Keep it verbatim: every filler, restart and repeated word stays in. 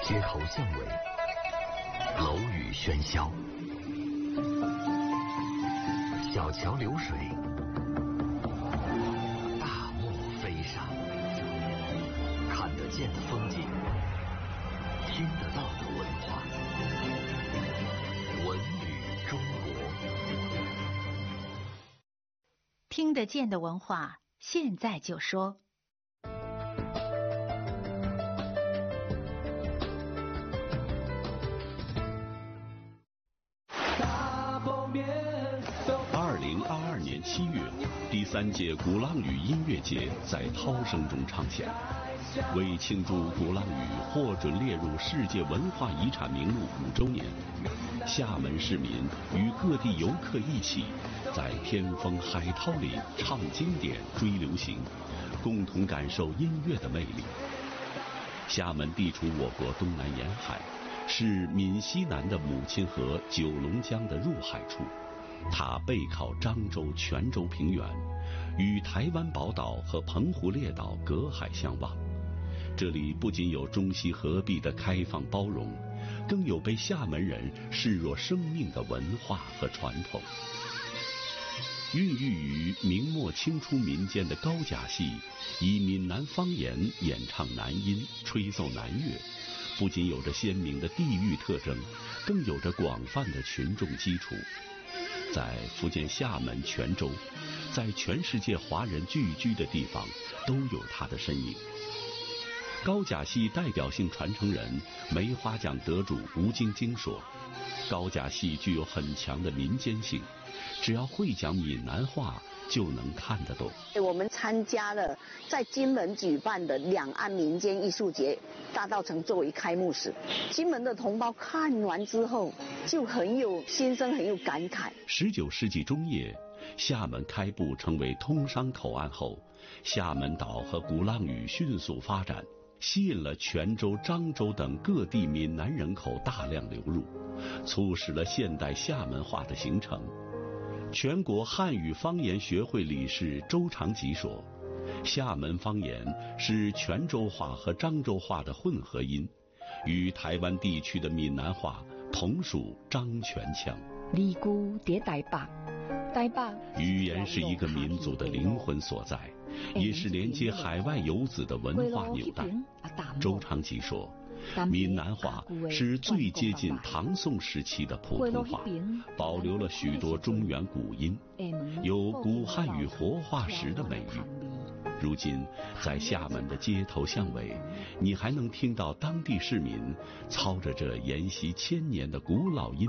街头巷尾，楼宇喧嚣，小桥流水，大漠飞沙，看得见的风景，听得到的文化，文旅中国。 听得见的文化，现在就说。 二零二二年七月，第三届鼓浪屿音乐节在涛声中唱响。为庆祝鼓浪屿获准列入世界文化遗产名录五周年，厦门市民与各地游客一起，在天风海涛里唱经典、追流行，共同感受音乐的魅力。厦门地处我国东南沿海，是闽西南的母亲河九龙江的入海处。它背靠漳州、泉州平原，与台湾宝岛和澎湖列岛隔海相望。这里不仅有中西合璧的开放包容，更有被厦门人视若生命的文化和传统。孕育于明末清初民间的高甲戏，以闽南方言演唱南音，吹奏南乐，不仅有着鲜明的地域特征，更有着广泛的群众基础。在福建厦门、泉州，在全世界华人聚居的地方，都有它的身影。高甲戏代表性传承人、梅花奖得主吴晶晶说，高甲戏具有很强的民间性，只要会讲闽南话就能看得懂。 我们参加了在金门举办的两岸民间艺术节，大稻埕作为开幕式，金门的同胞看完之后就很有心声，很有感慨。 十九世纪中叶，厦门开埠成为通商口岸后，厦门岛和鼓浪屿迅速发展，吸引了泉州、漳州等各地闽南人口大量流入，促使了现代厦门话的形成。全国汉语方言学会理事周长吉说，厦门方言是泉州话和漳州话的混合音，与台湾地区的闽南话同属漳泉腔。 离姑在台北，台北语言是一个民族的灵魂所在，也是连接海外游子的文化纽带。周长吉说，闽南话是最接近唐宋时期的普通话，保留了许多中原古音，有古汉语活化石的美誉。如今在厦门的街头巷尾，你还能听到当地市民操着这沿袭千年的古老音